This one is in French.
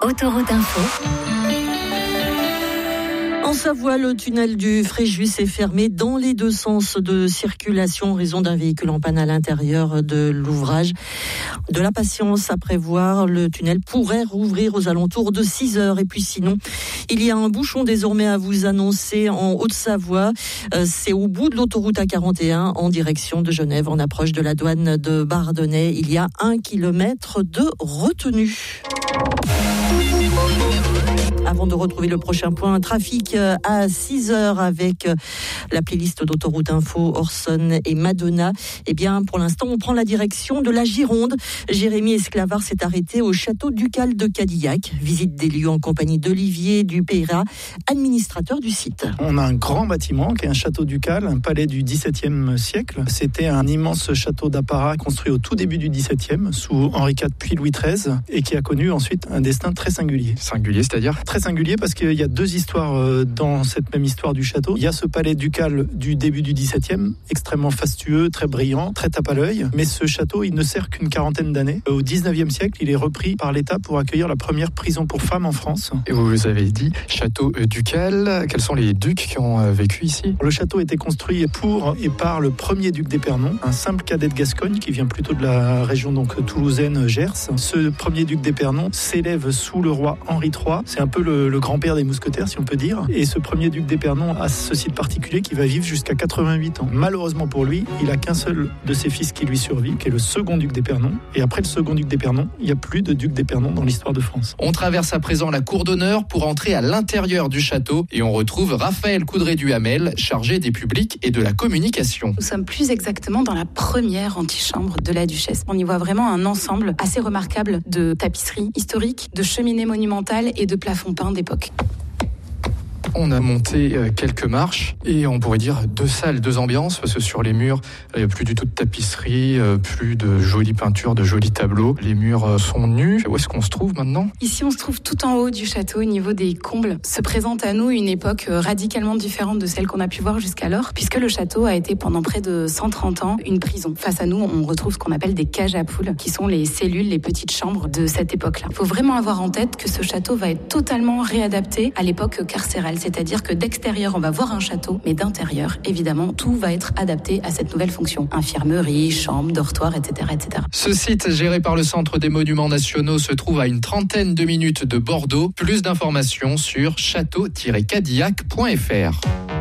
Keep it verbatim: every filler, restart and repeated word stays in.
Autoroute Info. En Savoie, le tunnel du Fréjus est fermé dans les deux sens de circulation en raison d'un véhicule en panne à l'intérieur de l'ouvrage. De la patience à prévoir, le tunnel pourrait rouvrir aux alentours de six heures. Et puis sinon, il y a un bouchon désormais à vous annoncer en Haute-Savoie. C'est au bout de l'autoroute A quarante et un en direction de Genève, en approche de la douane de Bardonnay. Il y a un kilomètre de retenue. Avant de retrouver le prochain point trafic à six heures avec la playlist d'Autoroute Info, Orson et Madonna, eh bien, pour l'instant, on prend la direction de la Gironde. Jérémy Esclavard s'est arrêté au château ducal de Cadillac. Visite des lieux en compagnie d'Olivier Dupeyra, administrateur du site. On a un grand bâtiment qui est un château ducal, un palais du dix-septième siècle. C'était un immense château d'apparat construit au tout début du dix-septième, sous Henri quatre puis Louis treize, et qui a connu ensuite un destin très singulier. Singulier, c'est-à-dire ? Très singulier parce qu'il y a deux histoires dans cette même histoire du château. Il y a ce palais ducal du début du dix-septième, extrêmement fastueux, très brillant, très tape à l'œil. Mais ce château, il ne sert qu'une quarantaine d'années. Au dix-neuvième siècle, il est repris par l'État pour accueillir la première prison pour femmes en France. Et vous avez dit château ducal. Quels sont les ducs qui ont vécu ici ? Le château a été construit pour et par le premier duc d'Épernon, un simple cadet de Gascogne qui vient plutôt de la région donc toulousaine Gers. Ce premier duc d'Épernon s'élève sous le roi Henri trois. C'est un peu le, le grand-père des mousquetaires, si on peut dire. Et ce premier duc d'Épernon a ce site particulier qui va vivre jusqu'à quatre-vingt-huit ans. Malheureusement pour lui, il n'a qu'un seul de ses fils qui lui survit, qui est le second duc d'Épernon. Et après le second duc d'Épernon, il n'y a plus de duc d'Épernon dans l'histoire de France. On traverse à présent la cour d'honneur pour entrer à l'intérieur du château et on retrouve Raphaël Coudray-Duhamel, chargé des publics et de la communication. Nous sommes plus exactement dans la première antichambre de la duchesse. On y voit vraiment un ensemble assez remarquable de tapisseries historiques, de cheminées monumentales et de plafonds peints d'époque. On a monté quelques marches et on pourrait dire deux salles, deux ambiances, parce que sur les murs, il n'y a plus du tout de tapisserie, plus de jolies peintures, de jolis tableaux. Les murs sont nus. Où est-ce qu'on se trouve maintenant ? Ici, on se trouve tout en haut du château, au niveau des combles. Se présente à nous une époque radicalement différente de celle qu'on a pu voir jusqu'alors, puisque le château a été pendant près de cent trente ans une prison. Face à nous, on retrouve ce qu'on appelle des cages à poules, qui sont les cellules, les petites chambres de cette époque-là. Il faut vraiment avoir en tête que ce château va être totalement réadapté à l'époque carcérale. C'est-à-dire que d'extérieur, on va voir un château, mais d'intérieur, évidemment, tout va être adapté à cette nouvelle fonction. Infirmerie, chambre, dortoir, et cetera, et cetera. Ce site, géré par le Centre des Monuments Nationaux, se trouve à une trentaine de minutes de Bordeaux. Plus d'informations sur château tiret cadillac point f r.